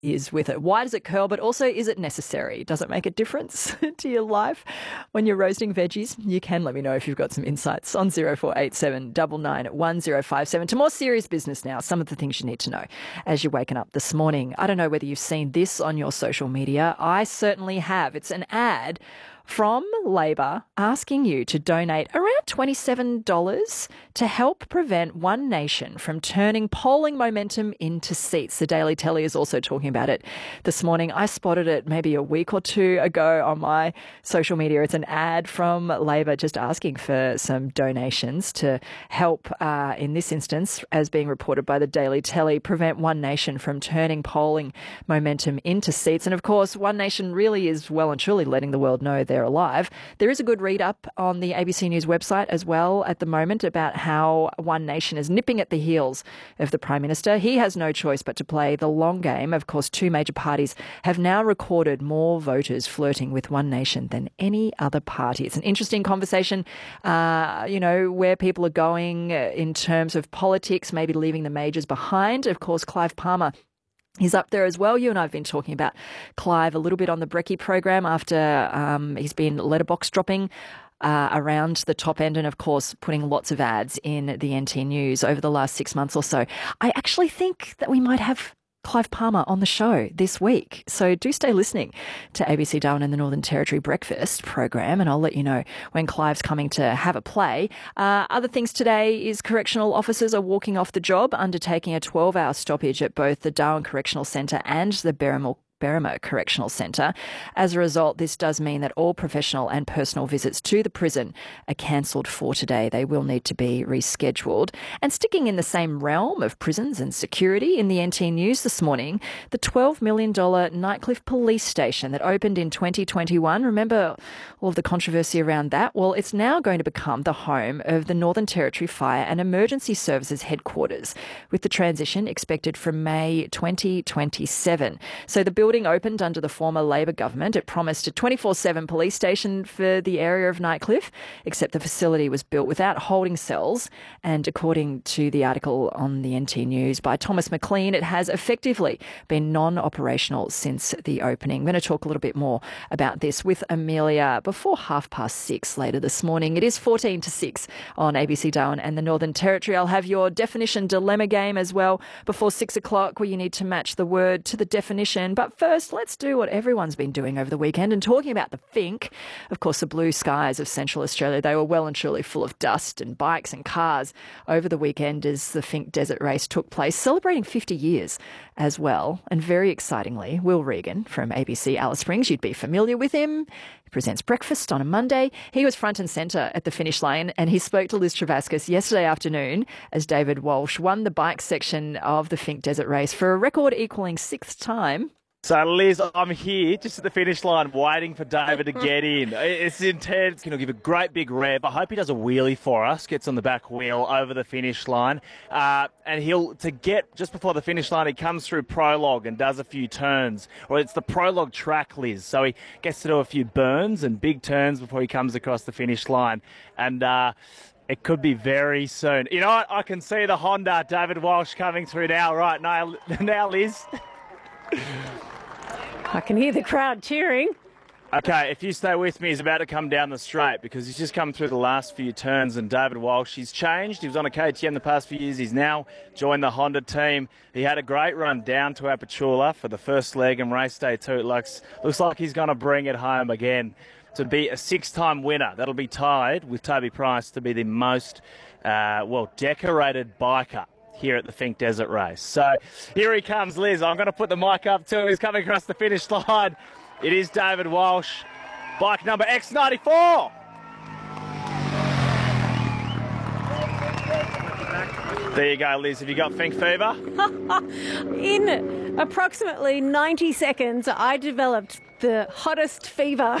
is with it. Why does it curl, but also is it necessary? Does it make a difference to your life when you're roasting veggies? You can let me know if you've got some insights on 0487 99 1057. To more serious business now, some of the things you need to know as you're waking up this morning. I don't know whether you've seen this on your social media. I certainly have. It's an ad from Labor asking you to donate around $27 to help prevent One Nation from turning polling momentum into seats. The Daily Telly is also talking about it this morning. I spotted it maybe a week or two ago on my social media. It's an ad from Labor just asking for some donations to help, in this instance, as being reported by the Daily Telly, prevent One Nation from turning polling momentum into seats. And of course, One Nation really is well and truly letting the world know they're alive. There is a good read up on the ABC News website as well at the moment about how One Nation is nipping at the heels of the Prime Minister. He has no choice but to play the long game. Of course, two major parties have now recorded more voters flirting with One Nation than any other party. It's an interesting conversation, where people are going in terms of politics, maybe leaving the majors behind. Of course, Clive Palmer, he's up there as well. You and I have been talking about Clive a little bit on the Brekkie program after he's been letterbox dropping around the top end and, of course, putting lots of ads in the NT News over the last 6 months or so. I actually think that we might have Clive Palmer on the show this week. So do stay listening to ABC Darwin and the Northern Territory Breakfast program, and I'll let you know when Clive's coming to have a play. Other things today is correctional officers are walking off the job, undertaking a 12-hour stoppage at both the Darwin Correctional Centre and the Berrima Correctional Centre. As a result, this does mean that all professional and personal visits to the prison are cancelled for today. They will need to be rescheduled. And sticking in the same realm of prisons and security, in the NT News this morning, the $12 million Nightcliff Police Station that opened in 2021, remember all of the controversy around that? Well, it's now going to become the home of the Northern Territory Fire and Emergency Services headquarters, with the transition expected from May 2027. So the building opened under the former Labor government. It promised a 24/7 police station for the area of Nightcliff, except the facility was built without holding cells. And according to the article on the NT News by Thomas McLean, it has effectively been non-operational since the opening. I'm going to talk a little bit more about this with Amelia before 6:30 later this morning. It is 14 to 6 on ABC Darwin and the Northern Territory. I'll have your definition dilemma game as well before 6 o'clock, where you need to match the word to the definition. But first, let's do what everyone's been doing over the weekend and talking about the Finke. Of course, the blue skies of Central Australia, they were well and truly full of dust and bikes and cars over the weekend as the Finke Desert Race took place, celebrating 50 years as well. And very excitingly, Will Regan from ABC Alice Springs, you'd be familiar with him. He presents Breakfast on a Monday. He was front and centre at the finish line, and he spoke to Liz Travascus yesterday afternoon as David Walsh won the bike section of the Finke Desert Race for a record equalling 6th time. So, Liz, I'm here just at the finish line waiting for David to get in. It's intense. He'll give a great big rev. I hope he does a wheelie for us, gets on the back wheel over the finish line. And just before the finish line, he comes through Prologue and does a few turns. Or it's the Prologue track, Liz. So he gets to do a few burns and big turns before he comes across the finish line. And it could be very soon. You know what? I can see the Honda David Walsh coming through now. Right, now Liz. I can hear the crowd cheering. Okay, if you stay with me, he's about to come down the straight because he's just come through the last few turns. And David Walsh, he's changed. He was on a KTM the past few years. He's now joined the Honda team. He had a great run down to Apachula for the first leg and race day too. It looks like he's going to bring it home again to be a 6-time winner. That'll be tied with Toby Price to be the most, decorated biker here at the Finke Desert Race. So here he comes, Liz. I'm going to put the mic up to him. He's coming across the finish line. It is David Walsh, bike number X94. There you go, Liz. Have you got Finke fever? In approximately 90 seconds, I developed the hottest fever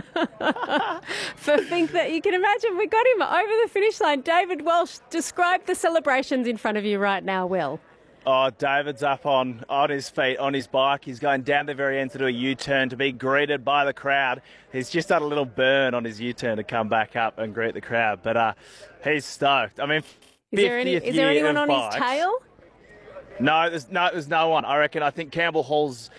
for Finke that you can imagine. We got him over the finish line. David Walsh, describe the celebrations in front of you right now, Will. Oh, David's up on his feet, on his bike. He's going down the very end to do a U-turn to be greeted by the crowd. He's just done a little burn on his U-turn to come back up and greet the crowd. But he's stoked. I mean, is there anyone on his tail? No, there's no one. I think Campbell Hall's